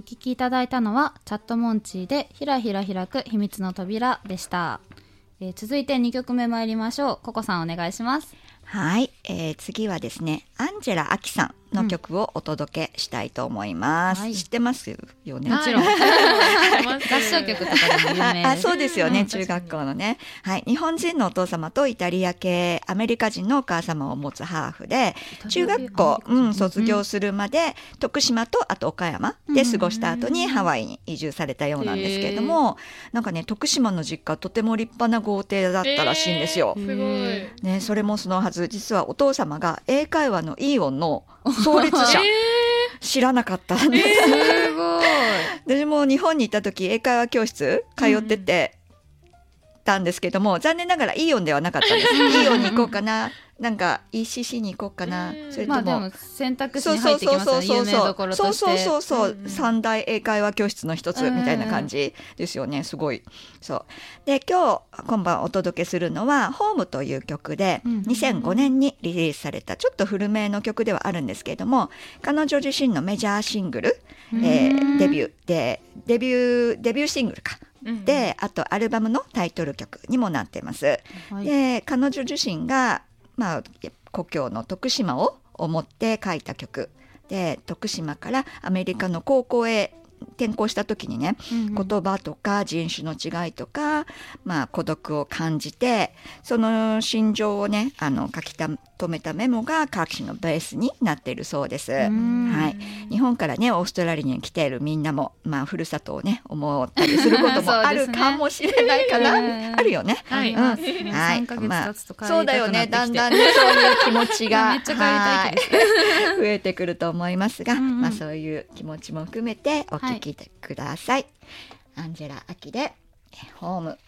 聴きいただいたのはチャットモンチーでひらひら開く秘密の扉でした。続いて2曲目参りましょう。ココさんお願いします。 はい、次はですね、アンジェラ・アキさんの曲をお届けしたいと思います、知ってますよね。 もちろん合唱曲とかでも有名です。 そうですよね、中学校のね。はい、日本人のお父様とイタリア系アメリカ人のお母様を持つハーフで、中学校、卒業するまで徳島とあと岡山で過ごした後にハワイに移住されたようなんですけれども、なんかね、徳島の実家とても立派な豪邸だったらしいんですよ。 すごい、 ね、それもそのはず、実はお父様が英会話のイーオンの創立者、知らなかったんです。 すごい。 私も日本に行った時英会話教室通っててたんですけども、残念ながらイーオンではなかったんです。イーオンに行こうかな、なんか ECC に行こうかな、それとも、 でも選択肢に入ってきますよね、有名どころとして。 そう、三大英会話教室の一つみたいな感じですよね。すごい。そうで、今晩お届けするのはホームという曲で、2005年にリリースされたちょっと古めの曲ではあるんですけれども、彼女自身のメジャーシングル、デビューシングルかで、あとアルバムのタイトル曲にもなっています、で、彼女自身が故郷の徳島を思って書いた曲で、徳島からアメリカの高校へ転校した時にね、言葉とか人種の違いとか、孤独を感じて、その心情をね書き留めたメモが歌詞のベースになっているそうです。はい、日本からねオーストラリアに来ているみんなも、ふるさとをね思ったりすることもあるかもしれないかな、あるよね。 3ヶ月経つと帰りたくなってきて、 そうだよね、だんだんねそういう気持ちがめっちゃ帰りたい気です増えてくると思いますが、そういう気持ちも含めてお聞きください。アンジェラ・アキでホーム。